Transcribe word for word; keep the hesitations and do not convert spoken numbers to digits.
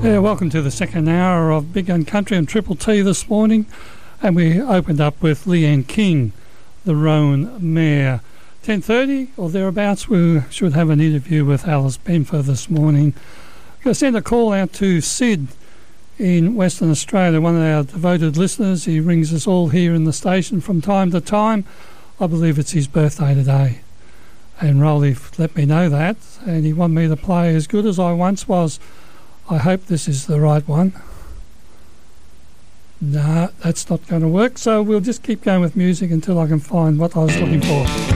Yeah, welcome to the second hour of Big Gun Country and Triple T this morning. And we opened up with Leanne King, the Roan Mare. ten thirty or thereabouts, we should have an interview with Alice Benfer this morning. I'm going to send a call out to Sid in Western Australia, one of our devoted listeners. He rings us all here in the station from time to time. I believe it's his birthday today. And Rolly let me know that, and he wanted me to play As Good As I Once Was. I hope this is the right one. No, that's not going to work, so we'll just keep going with music until I can find what I was looking for.